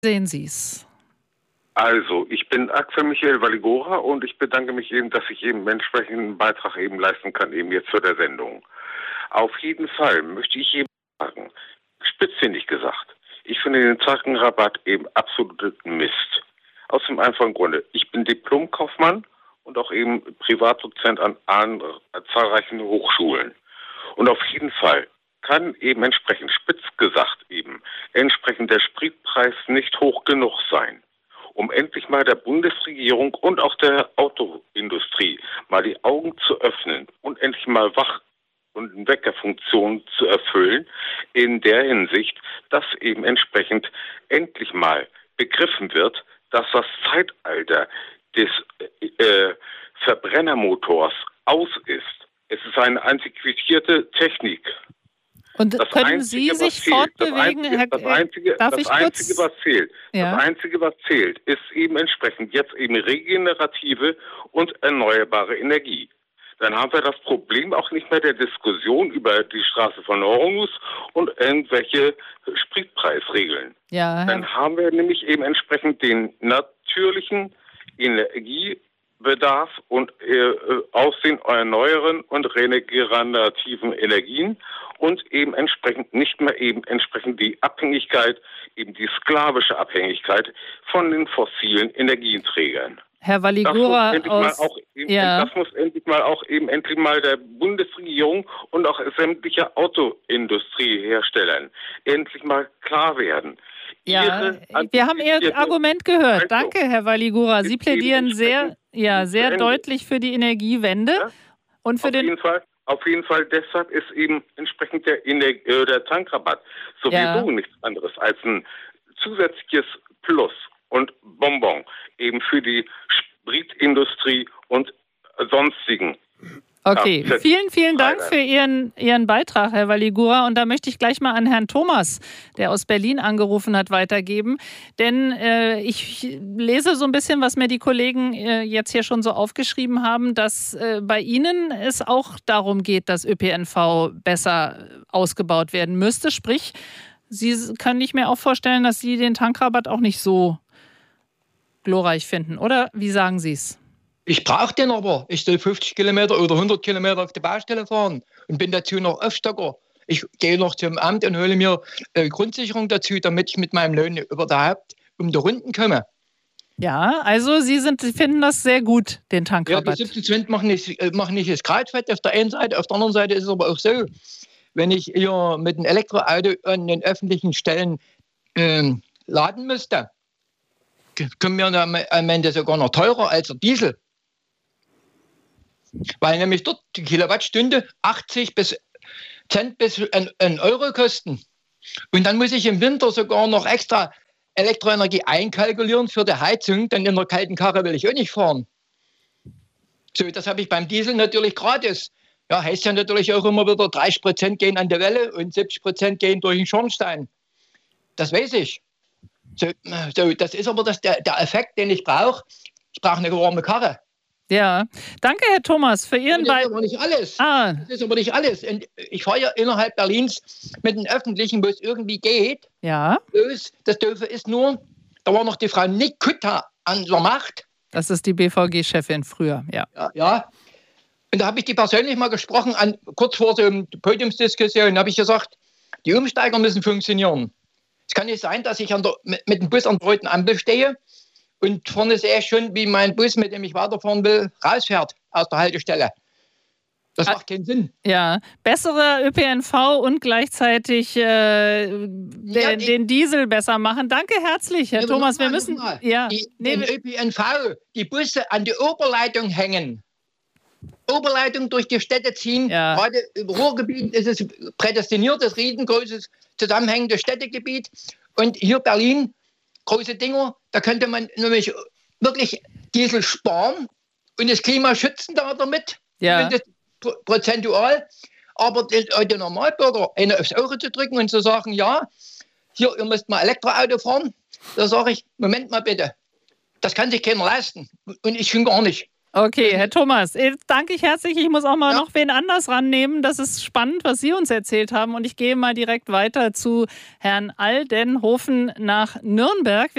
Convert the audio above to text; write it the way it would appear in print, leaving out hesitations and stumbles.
Sehen Sie es? Also, ich bin Axel Michael Valigora und ich bedanke mich eben, dass ich eben entsprechend einen Beitrag eben leisten kann, eben jetzt für der Sendung. Auf jeden Fall möchte ich eben sagen, spitzfindig gesagt, ich finde den Zackenrabatt eben absoluten Mist. Aus dem einfachen Grunde, ich bin Diplomkaufmann und auch eben Privatdozent an zahlreichen Hochschulen. Und auf jeden Fall kann eben entsprechend, spitz gesagt eben, entsprechend der Spritpreis nicht hoch genug sein, um endlich mal der Bundesregierung und auch der Autoindustrie mal die Augen zu öffnen und endlich mal Wach- und Weckerfunktion zu erfüllen, in der Hinsicht, dass eben entsprechend endlich mal begriffen wird, dass das Zeitalter des Verbrennermotors aus ist. Es ist eine antiquierte Technik. Und können Sie sich fortbewegen, Herr darf ich kurz? Das Einzige, was zählt, ist eben entsprechend jetzt eben regenerative und erneuerbare Energie. Dann haben wir das Problem auch nicht mehr der Diskussion über die Straße von Hormuz und irgendwelche Spritpreisregeln. Ja, Dann haben wir nämlich eben entsprechend den natürlichen Energiebedarf und aus den erneuerbaren und regenerativen Energien und eben entsprechend nicht mehr eben entsprechend die Abhängigkeit, eben die sklavische Abhängigkeit von den fossilen Energieträgern. Herr Valigora, das muss endlich mal auch eben endlich mal der Bundesregierung und auch sämtlicher Autoindustrieherstellern endlich mal klar werden. Ja, wir haben Ihr Argument gehört. Danke, Herr Valigora. Sie plädieren sehr deutlich für die Energiewende. Ja? Und Auf jeden Fall, deshalb ist eben entsprechend der Tankrabatt sowieso nichts anderes als ein zusätzliches Plus und Bonbon eben für die Spritindustrie und sonstigen. Okay, vielen Dank für Ihren Beitrag, Herr Valigora. Und da möchte ich gleich mal an Herrn Thomas, der aus Berlin angerufen hat, weitergeben. Denn ich lese so ein bisschen, was mir die Kollegen jetzt hier schon so aufgeschrieben haben, dass bei Ihnen es auch darum geht, dass ÖPNV besser ausgebaut werden müsste. Sprich, Sie können ich mir auch vorstellen, dass Sie den Tankrabatt auch nicht so glorreich finden, oder? Wie sagen Sie es? Ich brauche den aber. Ich soll 50 Kilometer oder 100 Kilometer auf die Baustelle fahren und bin dazu noch Aufstocker. Ich gehe noch zum Amt und hole mir Grundsicherung dazu, damit ich mit meinem Lohn überhaupt um die Runden komme. Ja, also Sie finden das sehr gut, den Tankrabatt. Ja, die 17 Cent machen nicht das Krautfett auf der einen Seite. Auf der anderen Seite ist es aber auch so, wenn ich hier mit einem Elektroauto an den öffentlichen Stellen laden müsste, kommen mir am Ende sogar noch teurer als der Diesel. Weil nämlich dort die Kilowattstunde 80 Cent bis 1 Euro kosten. Und dann muss ich im Winter sogar noch extra Elektroenergie einkalkulieren für die Heizung, denn in der kalten Karre will ich auch nicht fahren. So, das habe ich beim Diesel natürlich gratis. Ja, heißt ja natürlich auch immer wieder, 30% gehen an die Welle und 70% gehen durch den Schornstein. Das weiß ich. So, das ist aber der Effekt, den ich brauche. Ich brauche eine warme Karre. Ja, danke, Herr Thomas, für Ihren Beitrag. Das ist aber nicht alles. Das ist aber nicht alles. Und ich fahre ja innerhalb Berlins mit dem Öffentlichen, wo es irgendwie geht. Ja. Das Doofe ist nur, da war noch die Frau Nikutta an der Macht. Das ist die BVG-Chefin früher, ja. Ja. Und da habe ich die persönlich mal gesprochen, kurz vor so einer Podiumsdiskussion, habe ich gesagt, die Umsteiger müssen funktionieren. Es kann nicht sein, dass ich mit dem Bus an der roten Ampel stehe und vorne sehe ich schon, wie mein Bus, mit dem ich weiterfahren will, rausfährt aus der Haltestelle. Das macht keinen Sinn. Ja, besserer ÖPNV und gleichzeitig den Diesel besser machen. Danke herzlich, Herr Thomas. Wir müssen den ÖPNV, die Busse an die Oberleitung hängen. Oberleitung durch die Städte ziehen. Ja. Gerade im Ruhrgebiet ist es prädestiniert, das riesengroßes zusammenhängendes Städtegebiet. Und hier Berlin, große Dinger, da könnte man nämlich wirklich Diesel sparen und das Klima schützen damit. Ja. Prozentual. Aber den Normalbürger eine aufs Auge zu drücken und zu sagen, ja, hier, ihr müsst mal Elektroauto fahren, da sage ich, Moment mal bitte, das kann sich keiner leisten. Und ich schon gar nicht. Okay, Herr Thomas, danke ich herzlich. Ich muss auch mal noch wen anders rannehmen. Das ist spannend, was Sie uns erzählt haben. Und ich gehe mal direkt weiter zu Herrn Aldenhofen nach Nürnberg.